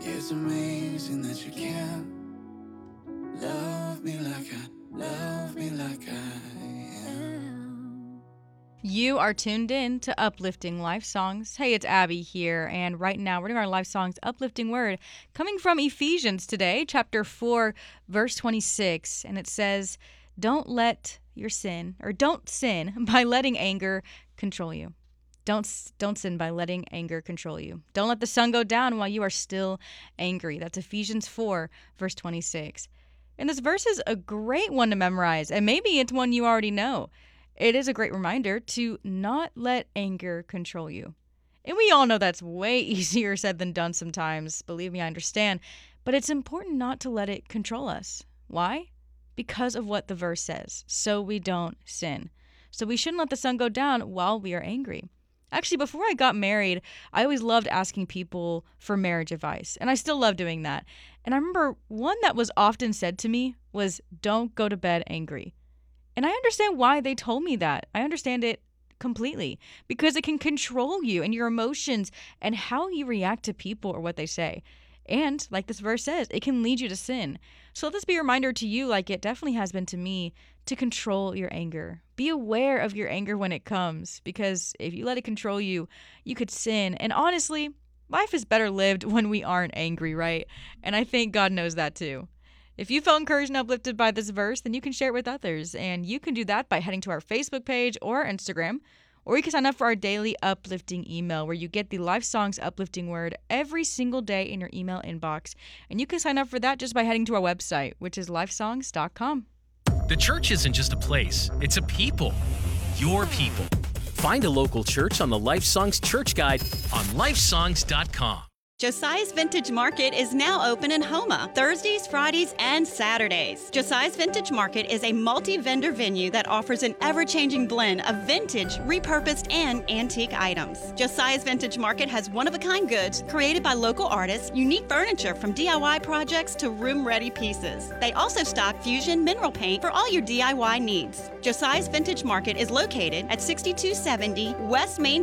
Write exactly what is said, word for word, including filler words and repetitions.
It's amazing that you can love me like I, love me like I am. You are tuned in to Uplifting Life Songs. Hey, it's Abby here, and right now we're doing our Life Songs Uplifting Word coming from Ephesians today, chapter four, verse twenty-six, and it says, don't let your sin, or don't sin by letting anger control you. Don't don't sin by letting anger control you. Don't let the sun go down while you are still angry. That's Ephesians four, verse twenty-six. And this verse is a great one to memorize, and maybe it's one you already know. It is a great reminder to not let anger control you. And we all know that's way easier said than done sometimes. Believe me, I understand. But it's important not to let it control us. Why? Because of what the verse says. So we don't sin. So we shouldn't let the sun go down while we are angry. Actually, before I got married, I always loved asking people for marriage advice. And I still love doing that. And I remember one that was often said to me was, don't go to bed angry. And I understand why they told me that. I understand it completely because it can control you and your emotions and how you react to people or what they say. And like this verse says, it can lead you to sin. So let this be a reminder to you, like it definitely has been to me, to control your anger. Be aware of your anger when it comes, because if you let it control you, you could sin. And honestly, life is better lived when we aren't angry, right? And I think God knows that too. If you felt encouraged and uplifted by this verse, then you can share it with others. And you can do that by heading to our Facebook page or Instagram, or you can sign up for our daily uplifting email where you get the Life Songs Uplifting Word every single day in your email inbox. And you can sign up for that just by heading to our website, which is lifesongs dot com. The church isn't just a place, it's a people. Your people. Find a local church on the Life Songs Church Guide on lifesongs dot com. Josiah's Vintage Market is now open in Houma, Thursdays, Fridays, and Saturdays. Josiah's Vintage Market is a multi-vendor venue that offers an ever-changing blend of vintage, repurposed, and antique items. Josiah's Vintage Market has one-of-a-kind goods created by local artists, unique furniture from D I Y projects to room-ready pieces. They also stock Fusion mineral paint for all your D I Y needs. Josiah's Vintage Market is located at sixty-two seventy West Main